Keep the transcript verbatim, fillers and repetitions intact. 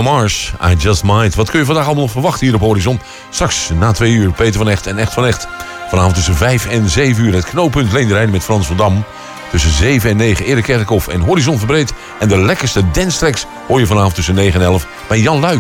Bruno Mars, I Just Might. Wat kun je vandaag allemaal nog verwachten hier op Horizon? Straks na twee uur Peter van Echt en Echt van Echt. Vanavond tussen vijf en zeven uur het knooppunt Leenderijn met Frans van Dam. Tussen zeven en negen Erik Kerkhoff en Horizon Verbreed. En de lekkerste dance tracks hoor je vanavond tussen negen en elf bij Jan Luik.